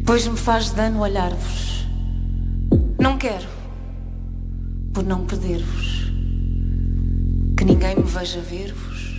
Pois me faz dano olhar-vos. Não quero, por não perder-vos, que ninguém me veja ver-vos.